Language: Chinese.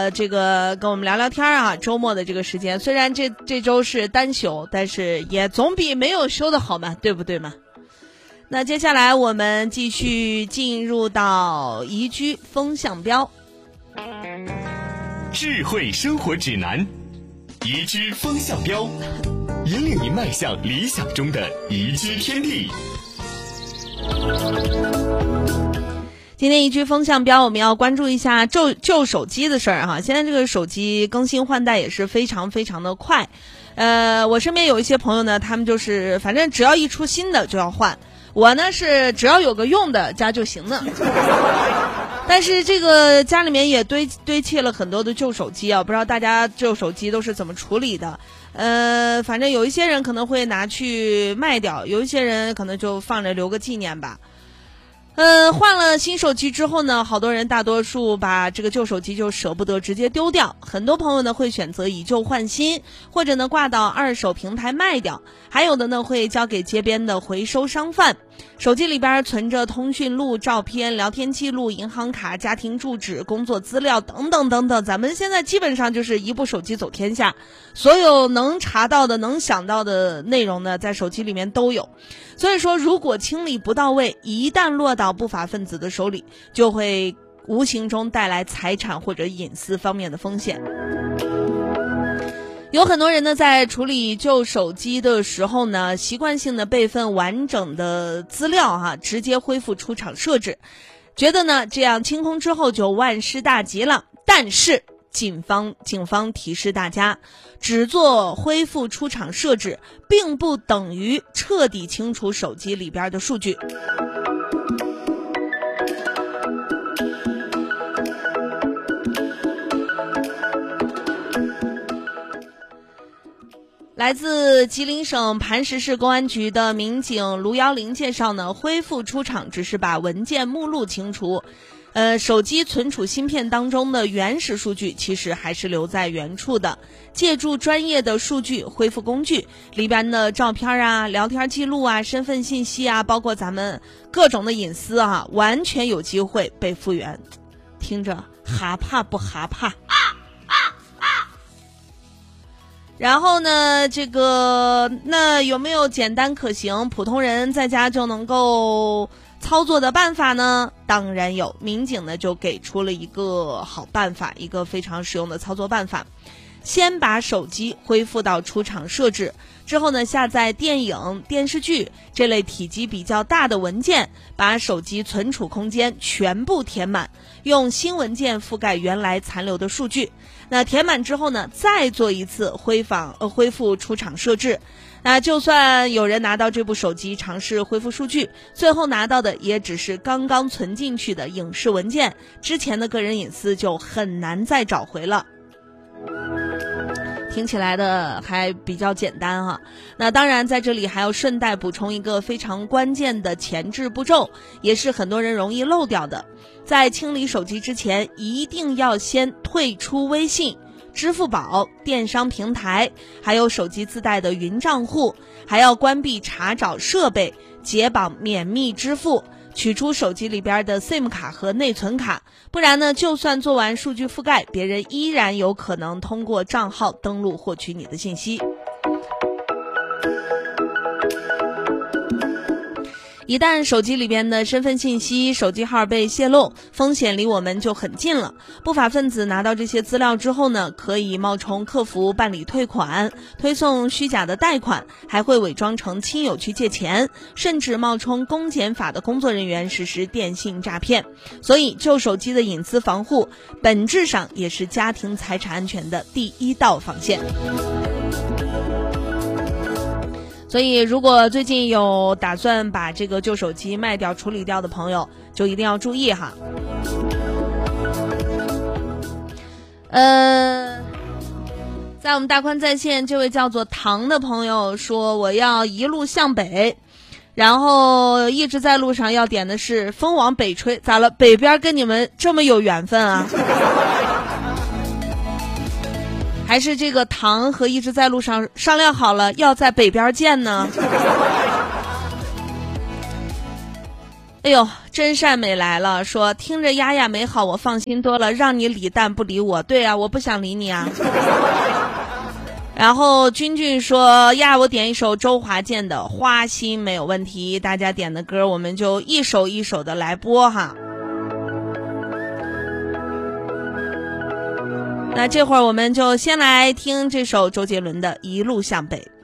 这个跟我们聊聊天啊，周末的这个时间，虽然这周是单休，但是也总比没有休的好嘛，对不对嘛？那接下来我们继续进入到宜居风向标， 智慧生活指南，宜居风向标，引领您迈向理想中的宜居天地。 今天宜居风向标，我们要关注一下旧手机的事儿哈。现在这个手机更新换代也是非常非常的快，我身边有一些朋友呢，他们就是反正只要一出新的就要换。我呢是只要有个用的家就行了，但是这个家里面也堆砌了很多的旧手机啊，不知道大家旧手机都是怎么处理的？反正有一些人可能会拿去卖掉，有一些人可能就放着留个纪念吧。换了新手机之后呢，好多人大多数把这个旧手机就舍不得直接丢掉，很多朋友呢会选择以旧换新，或者呢挂到二手平台卖掉，还有的呢会交给街边的回收商贩。手机里边存着通讯录、照片、聊天记录、银行卡、家庭住址、工作资料等等等等，咱们现在基本上就是一部手机走天下，所有能查到的能想到的内容呢在手机里面都有。所以说如果清理不到位，一旦落到不法分子的手里，就会无形中带来财产或者隐私方面的风险。有很多人呢在处理旧手机的时候呢，习惯性的备份完整的资料直接恢复出厂设置，觉得呢这样清空之后就万事大吉了。但是警方提示大家，只做恢复出厂设置并不等于彻底清除手机里边的数据。来自吉林省磐石市公安局的民警卢幺零介绍呢，恢复出厂只是把文件目录清除，手机存储芯片当中的原始数据其实还是留在原处的。借助专业的数据恢复工具里边的照片啊、聊天记录啊、身份信息啊，包括咱们各种的隐私啊，完全有机会被复原。听着哈怕不哈怕？然后呢，那有没有简单可行，普通人在家就能够操作的办法呢？当然有，民警呢就给出了一个好办法，一个非常实用的操作办法。先把手机恢复到出厂设置之后呢，下载电影、电视剧这类体积比较大的文件，把手机存储空间全部填满，用新文件覆盖原来残留的数据。那填满之后呢，再做一次恢复出厂设置。那就算有人拿到这部手机尝试恢复数据，最后拿到的也只是刚刚存进去的影视文件，之前的个人隐私就很难再找回了。听起来的还比较简单哈。那当然在这里还要顺带补充一个非常关键的前置步骤，也是很多人容易漏掉的。在清理手机之前，一定要先退出微信、支付宝、电商平台，还有手机自带的云账户，还要关闭查找设备，解绑免密支付，取出手机里边的 SIM 卡和内存卡，不然呢，就算做完数据覆盖，别人依然有可能通过账号登录获取你的信息。一旦手机里边的身份信息、手机号被泄露，风险离我们就很近了。不法分子拿到这些资料之后呢，可以冒充客服办理退款，推送虚假的贷款，还会伪装成亲友去借钱，甚至冒充公检法的工作人员实施电信诈骗。所以旧手机的隐私防护本质上也是家庭财产安全的第一道防线。所以如果最近有打算把这个旧手机卖掉处理掉的朋友，就一定要注意哈。在我们大宽在线这位叫做唐的朋友说，我要一路向北，然后一直在路上要点的是风往北吹。咋了？北边跟你们这么有缘分啊？还是这个唐和一直在路上商量好了要在北边见呢？ 哎呦，真善美来了，说听着丫丫美好，我放心多了，让你理蛋不理我。对啊，我不想理你啊。然后君君说呀，我点一首周华健的《花心》没有问题，大家点的歌我们就一首一首的来播哈。那这会儿我们就先来听这首周杰伦的《一路向北》。